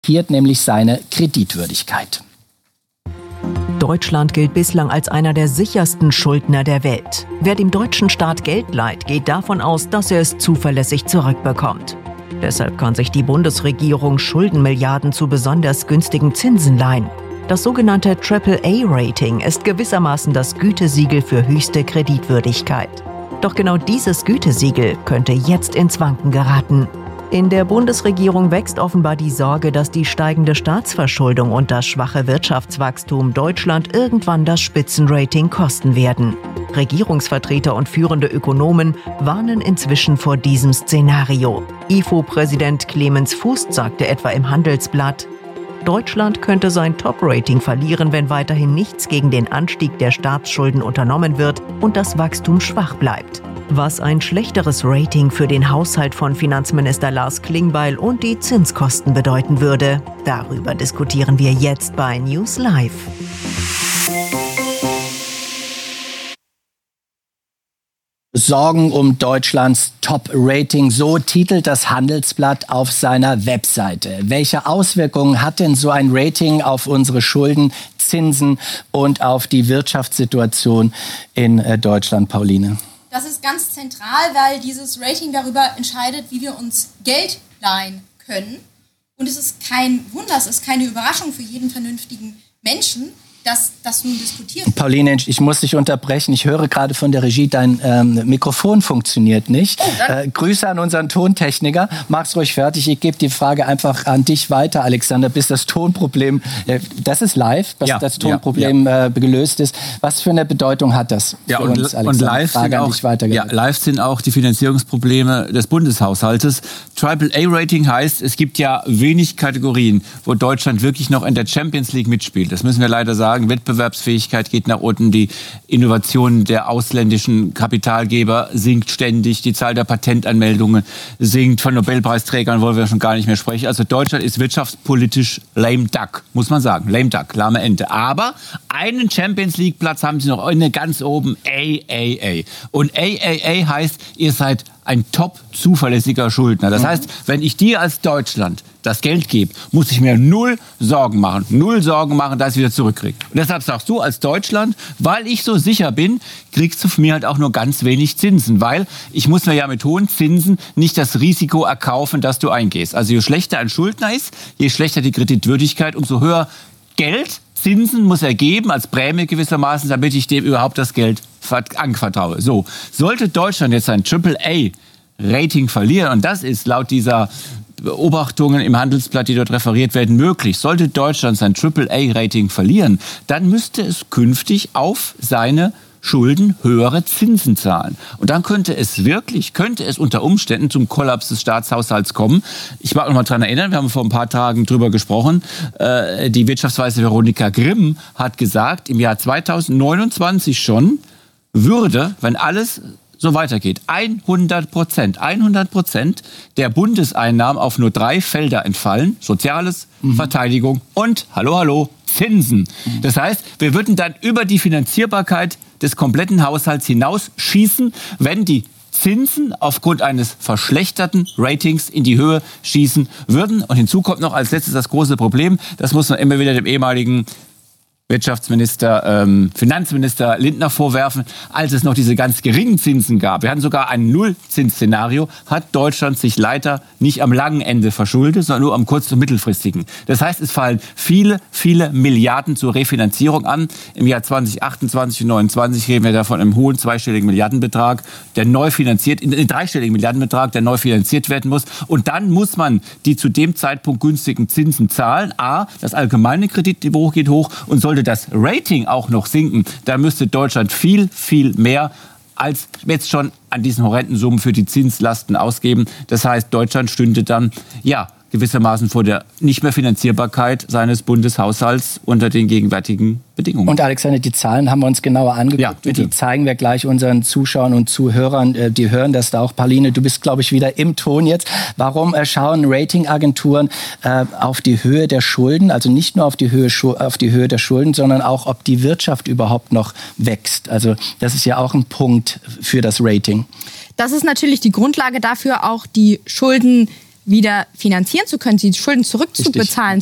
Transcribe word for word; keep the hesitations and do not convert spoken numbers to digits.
nämlich seine Kreditwürdigkeit. Deutschland gilt bislang als einer der sichersten Schuldner der Welt. Wer dem deutschen Staat Geld leiht, geht davon aus, dass er es zuverlässig zurückbekommt. Deshalb kann sich die Bundesregierung Schuldenmilliarden zu besonders günstigen Zinsen leihen. Das sogenannte Triple A Rating ist gewissermaßen das Gütesiegel für höchste Kreditwürdigkeit. Doch genau dieses Gütesiegel könnte jetzt ins Wanken geraten. In der Bundesregierung wächst offenbar die Sorge, dass die steigende Staatsverschuldung und das schwache Wirtschaftswachstum Deutschland irgendwann das Spitzenrating kosten werden. Regierungsvertreter und führende Ökonomen warnen inzwischen vor diesem Szenario. I F O-Präsident Clemens Fuß sagte etwa im Handelsblatt: Deutschland könnte sein Top-Rating verlieren, wenn weiterhin nichts gegen den Anstieg der Staatsschulden unternommen wird und das Wachstum schwach bleibt. Was ein schlechteres Rating für den Haushalt von Finanzminister Lars Klingbeil und die Zinskosten bedeuten würde, darüber diskutieren wir jetzt bei News Live. Sorgen um Deutschlands Top-Rating, so titelt das Handelsblatt auf seiner Webseite. Welche Auswirkungen hat denn so ein Rating auf unsere Schulden, Zinsen und auf die Wirtschaftssituation in Deutschland, Pauline? Das ist ganz zentral, weil dieses Rating darüber entscheidet, wie wir uns Geld leihen können. Und es ist kein Wunder, es ist keine Überraschung für jeden vernünftigen Menschen, dass das nun diskutiert wird. Pauline, ich muss dich unterbrechen. Ich höre gerade von der Regie, dein ähm, Mikrofon funktioniert nicht. Oh, äh, Grüße an unseren Tontechniker. Mach's ruhig fertig. Ich gebe die Frage einfach an dich weiter, Alexander, bis das Tonproblem, äh, das ist live, bis ja, das Tonproblem ja, ja. Äh, gelöst ist. Was für eine Bedeutung hat das ja, für und, uns, Alexander? Und live, Frage an dich auch, ja, live sind auch die Finanzierungsprobleme des Bundeshaushaltes. Triple A Rating heißt, es gibt ja wenig Kategorien, wo Deutschland wirklich noch in der Champions League mitspielt. Das müssen wir leider sagen. Wettbewerbsfähigkeit geht nach unten, die Innovation der ausländischen Kapitalgeber sinkt ständig, die Zahl der Patentanmeldungen sinkt, von Nobelpreisträgern wollen wir schon gar nicht mehr sprechen. Also Deutschland ist wirtschaftspolitisch lame duck, muss man sagen. Lame duck, lahme Ente. Aber einen Champions League Platz haben sie noch inne, ganz oben, A A A. Und A A A heißt, ihr seid ein top zuverlässiger Schuldner. Das heißt, wenn ich dir als Deutschland das Geld gebe, muss ich mir null Sorgen machen. Null Sorgen machen, dass ich wieder zurückkriege. Und deshalb sagst du als Deutschland, weil ich so sicher bin, kriegst du von mir halt auch nur ganz wenig Zinsen. Weil ich muss mir ja mit hohen Zinsen nicht das Risiko erkaufen, dass du eingehst. Also je schlechter ein Schuldner ist, je schlechter die Kreditwürdigkeit, umso höher Geld, Zinsen muss er geben als Prämie gewissermaßen, damit ich dem überhaupt das Geld anvertraue. So, sollte Deutschland jetzt ein Triple A Rating verlieren, und das ist laut dieser Beobachtungen im Handelsblatt, die dort referiert werden, möglich. Sollte Deutschland sein Triple A Rating verlieren, dann müsste es künftig auf seine Schulden höhere Zinsen zahlen. Und dann könnte es wirklich, könnte es unter Umständen zum Kollaps des Staatshaushalts kommen. Ich mag noch mal daran erinnern, wir haben vor ein paar Tagen drüber gesprochen, äh, die Wirtschaftsweise Veronika Grimm hat gesagt, im Jahr zweitausendneunundzwanzig schon würde, wenn alles so weitergeht, hundert Prozent, hundert Prozent der Bundeseinnahmen auf nur drei Felder entfallen. Soziales, mhm. Verteidigung und, hallo, hallo, Zinsen. Mhm. Das heißt, wir würden dann über die Finanzierbarkeit des kompletten Haushalts hinausschießen, wenn die Zinsen aufgrund eines verschlechterten Ratings in die Höhe schießen würden. Und hinzu kommt noch als letztes das große Problem, das muss man immer wieder dem ehemaligen Wirtschaftsminister, ähm, Finanzminister Lindner vorwerfen, als es noch diese ganz geringen Zinsen gab. Wir hatten sogar ein Nullzinsszenario, hat Deutschland sich leider nicht am langen Ende verschuldet, sondern nur am kurz- und mittelfristigen. Das heißt, es fallen viele, viele Milliarden zur Refinanzierung an. Im Jahr zweitausendachtundzwanzig und zweitausendneunundzwanzig reden wir davon einem hohen zweistelligen Milliardenbetrag, der neu finanziert, in, in dreistelligen Milliardenbetrag, der neu finanziert werden muss. Und dann muss man die zu dem Zeitpunkt günstigen Zinsen zahlen. A, das allgemeine Kreditniveau geht hoch, und sollte das Rating auch noch sinken, da müsste Deutschland viel, viel mehr als jetzt schon an diesen horrenden Summen für die Zinslasten ausgeben. Das heißt, Deutschland stünde dann, ja, gewissermaßen vor der nicht mehr Finanzierbarkeit seines Bundeshaushalts unter den gegenwärtigen Bedingungen. Und Alexander, die Zahlen haben wir uns genauer angeguckt. Ja, die zeigen wir gleich unseren Zuschauern und Zuhörern. Die hören das da auch. Pauline, du bist, glaube ich, wieder im Ton jetzt. Warum schauen Ratingagenturen äh, auf die Höhe der Schulden? Also nicht nur auf die Höhe, auf die Höhe der Schulden, sondern auch, ob die Wirtschaft überhaupt noch wächst. Also das ist ja auch ein Punkt für das Rating. Das ist natürlich die Grundlage dafür, auch die Schulden wieder finanzieren zu können, die Schulden zurückzubezahlen